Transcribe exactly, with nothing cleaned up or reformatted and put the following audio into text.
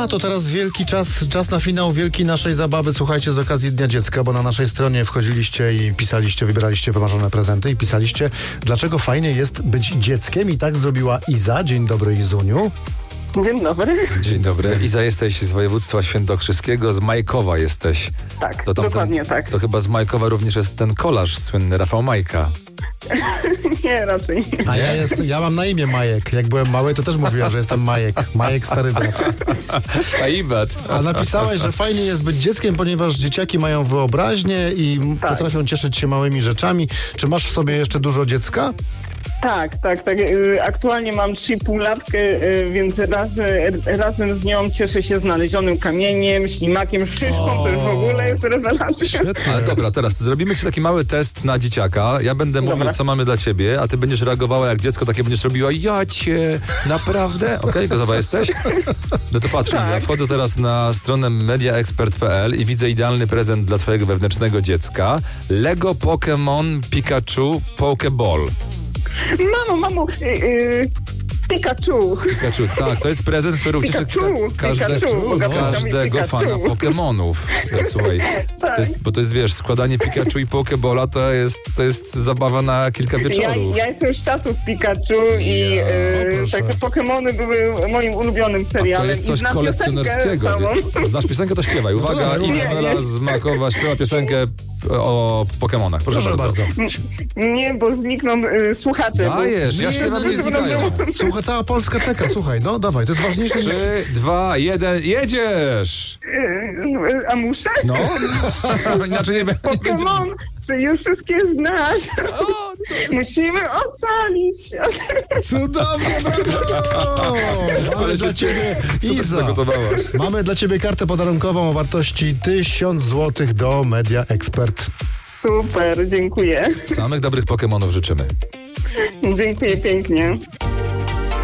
A, to teraz wielki czas, czas na finał wielkiej naszej zabawy. Słuchajcie, z okazji Dnia Dziecka, bo na naszej stronie wchodziliście i pisaliście, wybieraliście wymarzone prezenty i pisaliście, dlaczego fajnie jest być dzieckiem. I tak zrobiła Iza. Dzień dobry, Izuniu. Dzień dobry. Dzień dobry. Iza, jesteś z województwa świętokrzyskiego, z Majkowa jesteś. Tak, to tam dokładnie ten, tak. To chyba z Majkowa również jest ten kolarz słynny, Rafał Majka. Nie, raczej nie. A ja, jest, ja mam na imię Majek. Jak byłem mały, to też mówiłem, że jestem Majek. Majek, stary brat. A Ibet. A napisałeś, że fajnie jest być dzieckiem, ponieważ dzieciaki mają wyobraźnię i Tak. potrafią cieszyć się małymi rzeczami. Czy masz w sobie jeszcze dużo dziecka? Tak, tak, tak. Y, Aktualnie mam trzy i pół latkę, y, więc raz, razem z nią cieszę się znalezionym kamieniem, ślimakiem, szyszką, to już w ogóle jest rewelacja. Świetnie. Ale dobra, teraz zrobimy ci taki mały test na dzieciaka. Ja będę mówił, Dobra. co mamy dla ciebie, a ty będziesz reagowała jak dziecko, takie będziesz robiła, ja cię, naprawdę? Okej, okay, gotowa jesteś? No to patrz, Iza, wchodzę teraz na stronę mediaexpert kropka p l i widzę idealny prezent dla twojego wewnętrznego dziecka. Lego Pokémon Pikachu Pokeball. Mamo, mamo, y, y, Pikachu. Pikachu, tak, to jest prezent, który ucieszy Pikachu, ka- każde, Pikachu, no, pogadam każdego Pikachu. fana Pokemonów. No, słuchaj, to Tak. jest, bo to jest, wiesz, składanie Pikachu i Pokebola to jest, to jest zabawa na kilka Ja, wieczorów. ja jestem z czasów Pikachu i Ja, y, o proszę. także Pokemony były moim ulubionym A serialem. to jest coś I znam kolekcjonerskiego. piosenkę całą. Wie- Znasz piosenkę, to śpiewaj. Uwaga, dawaj, uwaga. Izabela Nie, nie. z Makowa śpiewa piosenkę o Pokemonach. Proszę, Proszę bardzo. Nie, bo znikną y, słuchacze. bo- Dajesz, ja Nie, śpiewam no i nie, znikają. Słuchaj, cała Polska czeka, słuchaj, no dawaj, to jest ważniejsze niż... Trzy, dwa, jeden, jedziesz! Y, y, A muszę? No, inaczej nie będzie. Pokémon, czy już wszystkie znasz? Musimy ocalić. Cudownie, brawo! Mamy dla ciebie, Super Iza, przygotowałaś. mamy dla ciebie kartę podarunkową o wartości tysiąc złotych do Media Expert. Super, dziękuję. Samych dobrych Pokemonów życzymy. Dziękuję pięknie.